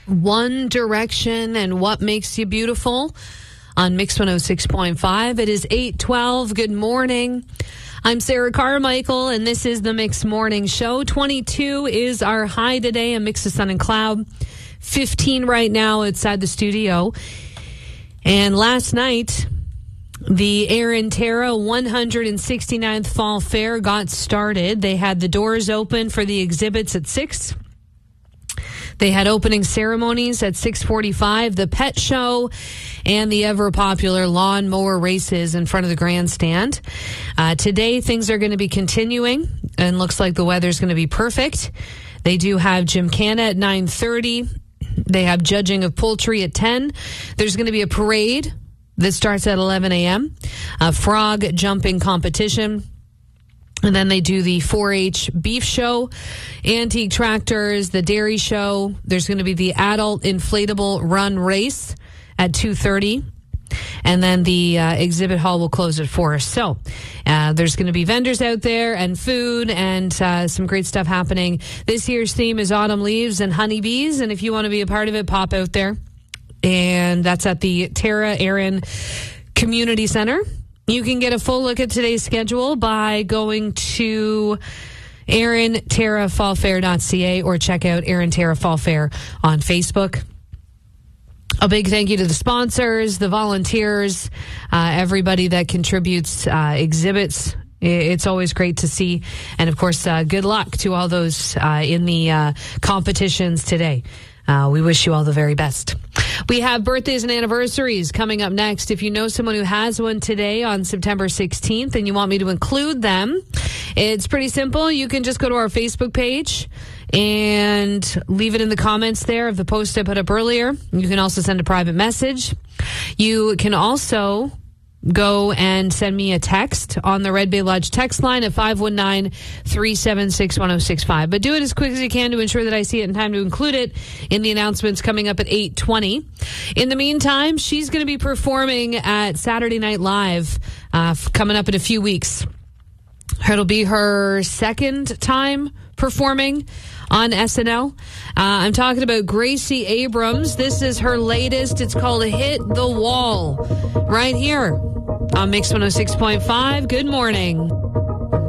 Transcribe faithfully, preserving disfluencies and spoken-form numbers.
One Direction and What Makes You Beautiful on Mix one oh six point five. It is eight twelve. Good morning. I'm Sarah Carmichael, and this is the Mix Morning Show. twenty-two is our high today, a mix of sun and cloud. fifteen right now outside the studio. And last night, the Erin Tara one hundred sixty-ninth Fall Fair got started. They had the doors open for the exhibits at six. They had opening ceremonies at six forty-five, the pet show, and the ever-popular lawnmower races in front of the grandstand. Uh, today, things are going to be continuing, and looks like the weather's going to be perfect. They do have Gymkhana at nine thirty. They have judging of poultry at ten. There's going to be a parade that starts at eleven a.m., a frog jumping competition. And then they do the four H beef show, antique tractors, the dairy show. There's going to be the adult inflatable run race at two thirty. And then the uh, exhibit hall will close at four. So uh, there's going to be vendors out there and food and uh, some great stuff happening. This year's theme is autumn leaves and honeybees. And if you want to be a part of it, pop out there. And that's at the Tara Erin Community Center. You can get a full look at today's schedule by going to erin tara fall fair dot c a or check out Erin Tara Fall Fair on Facebook. A big thank you to the sponsors, the volunteers, uh, everybody that contributes uh, exhibits. It's always great to see. And, of course, uh, good luck to all those uh, in the uh, competitions today. Uh, we wish you all the very best. We have birthdays and anniversaries coming up next. If you know someone who has one today on September sixteenth and you want me to include them, it's pretty simple. You can just go to our Facebook page and leave it in the comments there of the post I put up earlier. You can also send a private message. You can also go and send me a text on the Red Bay Lodge text line at five one nine, three seven six, one oh six five. But do it as quick as you can to ensure that I see it in time to include it in the announcements coming up at eight twenty. In the meantime, she's going to be performing at Saturday Night Live uh, coming up in a few weeks. It'll be her second time performing on S N L. Uh, I'm talking about Gracie Abrams. This is her latest. It's called Hit the Wall, right here on Mix one oh six point five. Good morning.